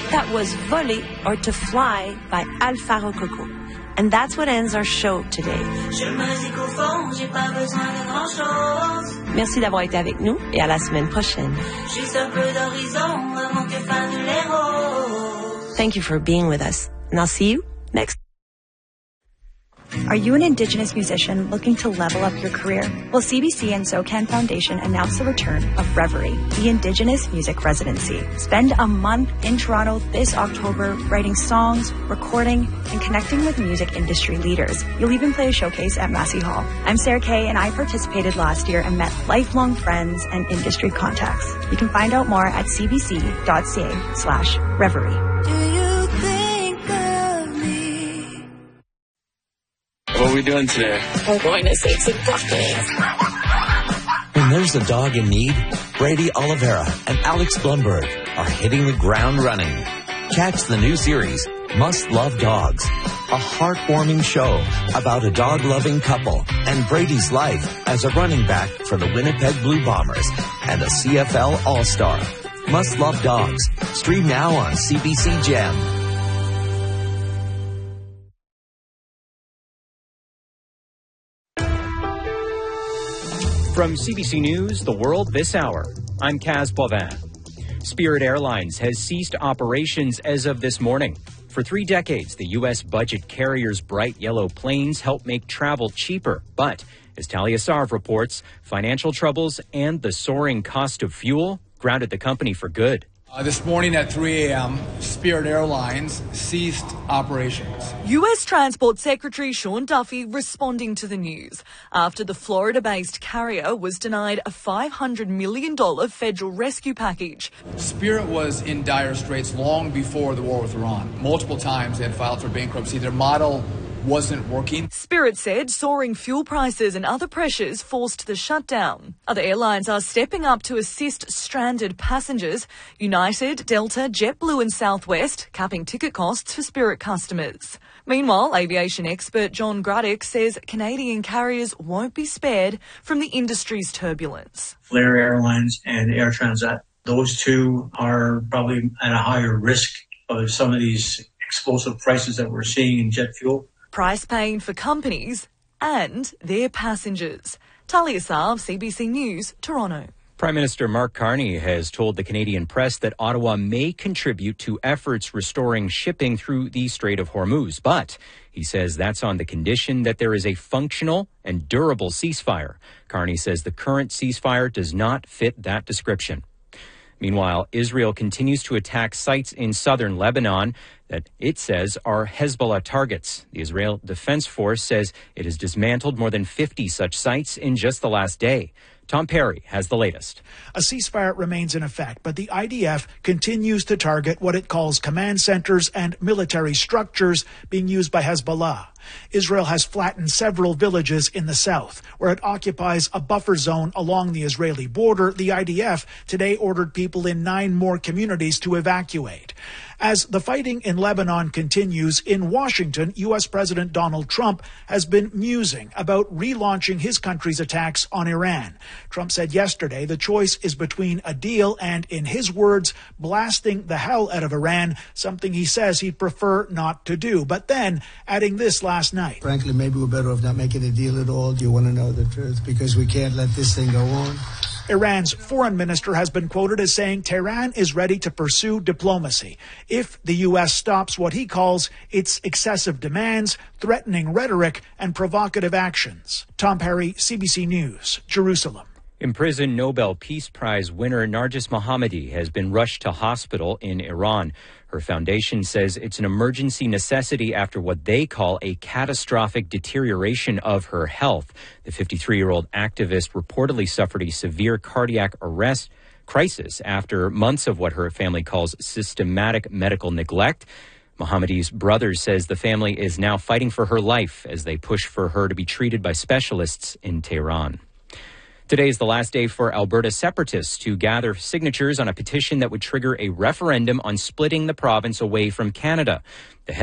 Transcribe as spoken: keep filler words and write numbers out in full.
That was Voler or To Fly by Alpha Rococo. And that's what ends our show today. Merci d'avoir été avec nous et à la semaine prochaine. Thank you for being with us, and I'll see you next. Are you an Indigenous musician looking to level up your career? Well, C B C and SOCAN Foundation announced the return of Reverie, the Indigenous Music Residency. Spend a month in Toronto this October writing songs, recording, and connecting with music industry leaders. You'll even play a showcase at Massey Hall. I'm Sarah Kay, and I participated last year and met lifelong friends and industry contacts. You can find out more at cbc.ca slash Reverie. What are we doing today? We're going to save some puppies. When there's a dog in need, Brady Oliveira and Alex Blumberg are hitting the ground running. Catch the new series, Must Love Dogs, a heartwarming show about a dog-loving couple and Brady's life as a running back for the Winnipeg Blue Bombers and a C F L All-Star. Must Love Dogs. Stream now on C B C Gem. From C B C News, The World This Hour, I'm Kaz Bovin. Spirit Airlines has ceased operations as of this morning. For three decades, the U S budget carrier's bright yellow planes help make travel cheaper. But, as Talia Sarv reports, financial troubles and the soaring cost of fuel grounded the company for good. Uh, this morning at three a.m., Spirit Airlines ceased operations. U S Transport Secretary Sean Duffy responding to the news after the Florida-based carrier was denied a five hundred million dollars federal rescue package. Spirit was in dire straits long before the war with Iran. Multiple times they had filed for bankruptcy. Their model wasn't working. Spirit said soaring fuel prices and other pressures forced the shutdown. Other airlines are stepping up to assist stranded passengers. United, Delta, JetBlue and Southwest capping ticket costs for Spirit customers. Meanwhile, aviation expert John Gruddick says Canadian carriers won't be spared from the industry's turbulence. Flair Airlines and Air Transat, those two are probably at a higher risk of some of these explosive prices that we're seeing in jet fuel. Price paying for companies and their passengers. Talia Sarv, C B C News, Toronto. Prime Minister Mark Carney has told the Canadian press that Ottawa may contribute to efforts restoring shipping through the Strait of Hormuz. But he says that's on the condition that there is a functional and durable ceasefire. Carney says the current ceasefire does not fit that description. Meanwhile, Israel continues to attack sites in southern Lebanon that it says are Hezbollah targets. The Israel Defense Force says it has dismantled more than fifty such sites in just the last day. Tom Perry has the latest. A ceasefire remains in effect, but the I D F continues to target what it calls command centers and military structures being used by Hezbollah. Israel has flattened several villages in the south, where it occupies a buffer zone along the Israeli border. The I D F today ordered people in nine more communities to evacuate. As the fighting in Lebanon continues, in Washington, U S President Donald Trump has been musing about relaunching his country's attacks on Iran. Trump said yesterday the choice is between a deal and, in his words, blasting the hell out of Iran, something he says he'd prefer not to do. But then, adding this last night. Frankly, maybe we're better off not making a deal at all. Do you want to know the truth? Because we can't let this thing go on. Iran's foreign minister has been quoted as saying Tehran is ready to pursue diplomacy if the U S stops what he calls its excessive demands, threatening rhetoric, and provocative actions. Tom Perry, C B C News, Jerusalem. Imprisoned Nobel Peace Prize winner Narges Mohammadi has been rushed to hospital in Iran. Her foundation says it's an emergency necessity after what they call a catastrophic deterioration of her health. The fifty-three-year-old activist reportedly suffered a severe cardiac arrest crisis after months of what her family calls systematic medical neglect. Mohammadi's brother says the family is now fighting for her life as they push for her to be treated by specialists in Tehran. Today is the last day for Alberta separatists to gather signatures on a petition that would trigger a referendum on splitting the province away from Canada. The